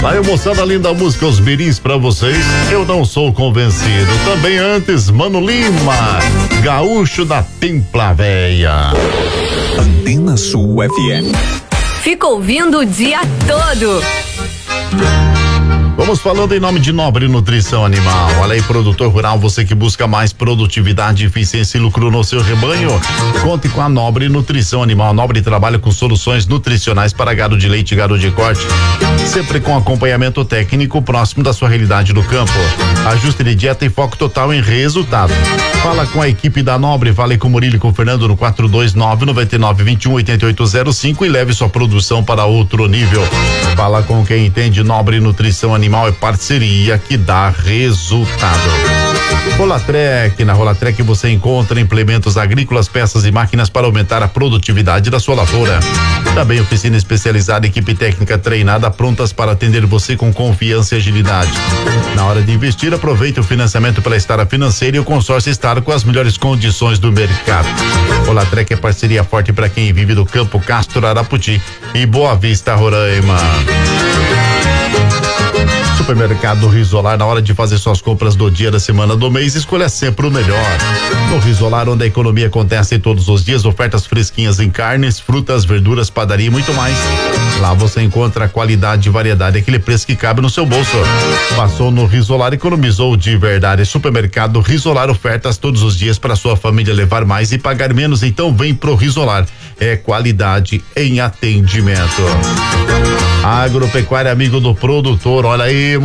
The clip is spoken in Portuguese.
Na emoção da linda música Os Mirins pra vocês, Eu Não Sou Convencido. Também antes, Mano Lima, Gaúcho da Templa Véia. Antena Sul FM. Fica ouvindo o dia todo. Vamos falando em nome de Nobre Nutrição Animal. Olha aí, produtor rural, você que busca mais produtividade, eficiência e lucro no seu rebanho, conte com a Nobre Nutrição Animal. Nobre trabalha com soluções nutricionais para gado de leite e gado de corte, sempre com acompanhamento técnico próximo da sua realidade do campo. Ajuste de dieta e foco total em resultado. Fala com a equipe da Nobre, fale com o Murilo e com o Fernando no 429-9921-8805 e leve sua produção para outro nível. Fala com quem entende. Nobre Nutrição Animal é parceria que dá resultado. Rolatrek, na Rolatrek você encontra implementos agrícolas, peças e máquinas para aumentar a produtividade da sua lavoura. Também oficina especializada, equipe técnica treinada, prontas para atender você com confiança e agilidade. Na hora de investir, aproveite o financiamento pela Estara Financeira e o consórcio Estara com as melhores condições do mercado. Rolatrek é parceria forte para quem vive do Campo Castro, Araputi e Boa Vista, Roraima. Supermercado Risolar, na hora de fazer suas compras do dia, da semana, do mês, escolha sempre o melhor. No Risolar, onde a economia acontece todos os dias, ofertas fresquinhas em carnes, frutas, verduras, padaria e muito mais. Lá você encontra qualidade e variedade, aquele preço que cabe no seu bolso. Passou no Risolar, economizou de verdade. Supermercado Risolar, ofertas todos os dias para sua família levar mais e pagar menos. Então vem pro Risolar, é qualidade em atendimento. Agropecuária, amigo do produtor, olha aí,